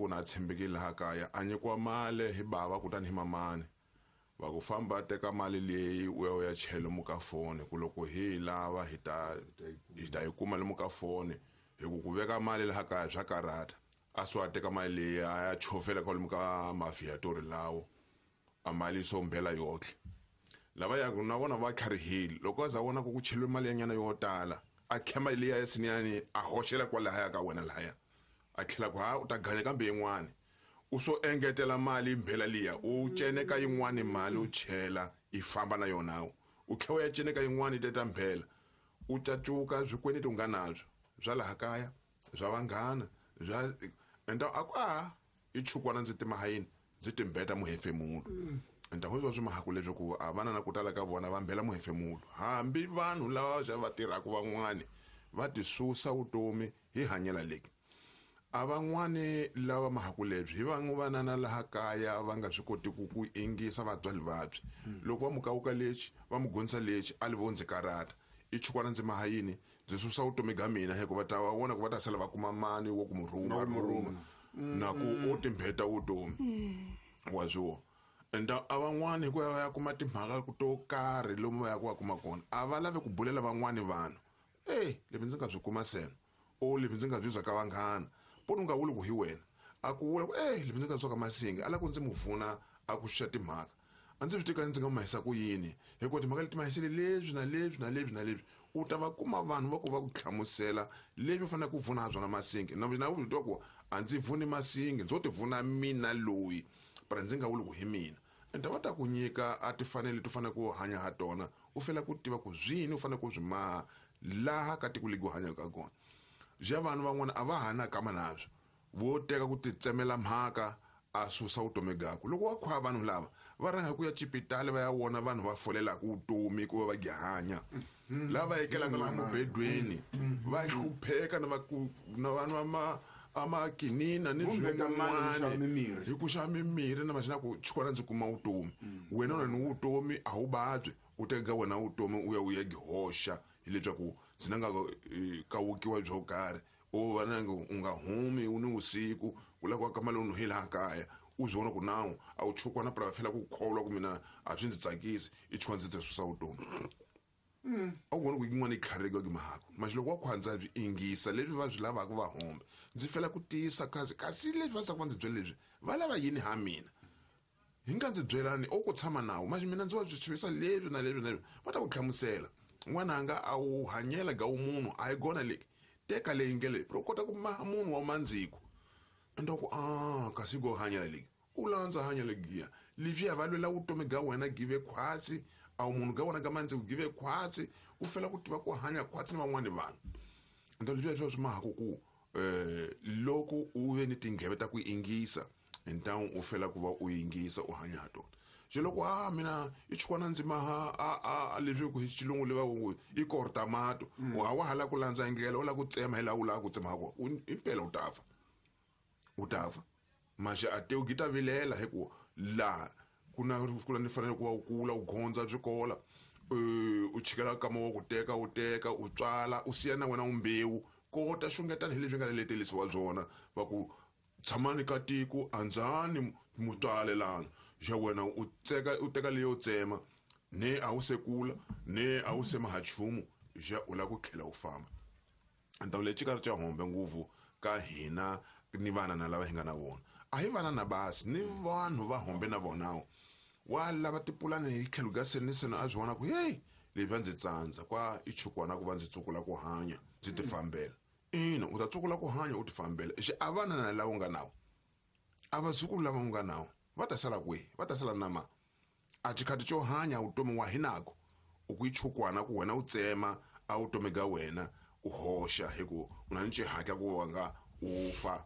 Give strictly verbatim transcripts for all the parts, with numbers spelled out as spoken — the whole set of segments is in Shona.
ku na tshembekile laha kaya a nyikiwa mali hi bava kutani hi mamani va ku famba teka mali leyi u ya u ya chela muka foni ku loko hi lava hi ta hi ta yi kuma le muka foni hi ku ku veka mali laha kaya swa karata a swi wa teka mali leyi a ya chofela ka lomu ka mafiatori lawo a mali so mbhela yotlhe lava ya na vona va tlharihile loko a za vona ku ku cheliwe mali ya nyana yo tala a khema leyi ya siniyani a hoxela kwalaya ka wena laya a tlhela ku ha u ta ganya kambe yin'wana u so engetela mali mbhela liya u ceneka yin'wana mali u chela i famba na yona u tlhela u ya ceneka yin'wana teta mbhela u cacuka swikweneti u nga nazwo swa laha kaya swa vanghana swa enda a kwa i chukwana ndzi timahayini ndzi timbeta muhefemulo enda ho swi mahaku leswo ku a vana na ku tala ka vona va mbhela muhefemulo hambi vanhu lava va tirhaka van'wana va tisusa vutomi hi hanyela leki a van'wana lava mahaku lebyi hi van'wana na laha kaya va nga swi koti ku ku ingisa vatswali vabyi loko va mukawuka lexi va mugonisa lexi a livo ndzi karata i chukwana ndzi mahayini ndzi susa vutomi bya mina he ku va ta va vona ku va ta sala va kuma mani wo ku murhuma rhuma na ku o timbeta vutomi wa swo enda a van'wana ku ya kuma timhaka to karhi lomu va ya ku va kuma kona a va lave ku bulela van'wana vanhu eh lebi ndzi nga byi kuma sena o lebi ndzi nga byi bya ka vanghana ponu nga wuli ku hi wena a ku vula ku eh lebi ndzi nga byi ka masinga ala ku ndzi muvuna a ku xxa timhaka a ndzi swi tika ndzi nga mahisa ku yini hikuva timhaka leti mahisele leswi na leswi na leswi na leswi u ta va kuma vanhu va ku va ku tlhamusela leswi u fanele ku vuna byona masinga na na u twa ku a ndzi vuni masinga ndzo ti vuna mina loyi para ndzi nga wuli ku hi mina enda va ta ku nyika a ti fanele ti fanele ku hanya ha tona u fela ku tiva ku zwini u fanele ku swi maha laha ka tiko leki u hanyaka ka kona ja vanhu van'wana a va hana kama nazwo vo teka ku titsemela mhaka a susa vutomi gaku loko wa khwa vanhu lava va ranga ku ya chipitali va ya wona vanhu va folela ku vutomi ku va va gihanya lava ekelaka la mubedweni va hlupheka na va ku na vanhu va ma amakinina ni swin'wana hi ku xa mimirhi na maxina ku chikona ndzi kuma vutomi wena na ni vutomi a wu babyi u teka wena vutomi u ya u ya gihoxa hileswaku ndzi nga kawukiwa byo karhi o va nange u nga humi u ni vusiku u lava ku ka mali u hi laha kaya u byi vona ku nawu a wu chukwana para va fela ku kholwa ku mina a swi ndzi tsakisi i chukwa ndzi ti susa vutomi a wu vona ku yin'wana yi tlharika ki mahaka maxi loko wa khwanza byi ingisa leswi va byi lavaka va hombe ndzi fela ku tiyisa kasi kasi leswi va saku va ndzi byele leswi va lava yini ha mina hi nga ndzi byelani o ku tshama nawu maxi mina ndzi va byi chivisa leswi na leswi na leswi va ta ku hlamusela n'wananga a wu hanyela ga umunhu a yi gona leki teka leyi ngele pro kota ku maha munhu wa mandziko enda ku ah kasi go hanyela leki u landza hanyela giya livyi ya valwela vutomi ga wena give khwatsi a munhu ga wena ga mandziko give khwatsi u fela ku tiva ku hanya khwatsi na van'wana vanhu enda livyi swa swi maha ku eh loko u ve ni tingheve ta ku ingisa entawu u fela ku va u ingisa u hanya ha tona loko ah mina i chikwana ndzi maha a a leswi ku xilungu leva ku i kortamato wa wa hala ku landza ingela u la ku tsema hela u la ku tsema ko impela utafa utafa masha ate u gita vilela heku la kuna kula ni fanele ku ukula ugonza swikola u chikela kama wo kuteka u teka u tswala u siya na wena umbewu kota xungetana hi leswi nga letelisiwa byona va ku tshamani ka tiko andzani mutwalelana ja wena u tseka u teka leyo tsema ne a wu sekula ne a wu sema hachumu ja u la ku khela u famba antawu lexi ka cha hombe nguvu ka hina ni vana na lava hi nga na vona a hi vana na basi ni vanhu va hombe na vonawo wa lava tipulani hi tlhelo ga seniseno a byi vona ku hey leyi ndzi tsandza kwa i chukwana ku va ndzi tsukula ku hanya ndzi ti fambela ina u ta tsukula ku hanya u ti fambela xi avana na lava nga nawo a vazukulu lava nga nawo va ta sala kwihi va ta sala na ma a chikhati xo hanya vutomi wa hinako u ku ichukwana ku wena u tsema a vutomi ga wena u hoxa hi ku u na ni xihaka ku wanga u fa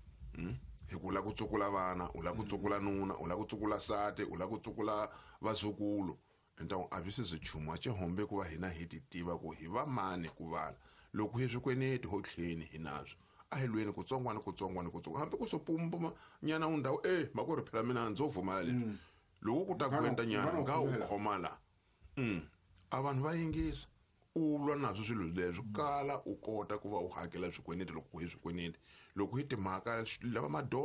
hi ku la ku tsukula vana u la ku tsukula nuna u la ku tsukula sate u la ku tsukula vazukulu entawu a byi se byi chumu a hombe ku va hina hi ti tiva ku hi va mani ku vala loko hi swikweneti ho tlheni hi nazwo a hi lweni ku tsongwana ku tsongwana ku tsongwana hambi ku so pumba nyana u ndawu eh makuru phela mina ndzo vumala le loko ku ta kwenta nyana nga u khoma la mm a vanhu va yingisa u lwa nazwo swilo leswi kala u kota ku va u hakela swikweneti loko hi swikweneti loko hi timhaka lava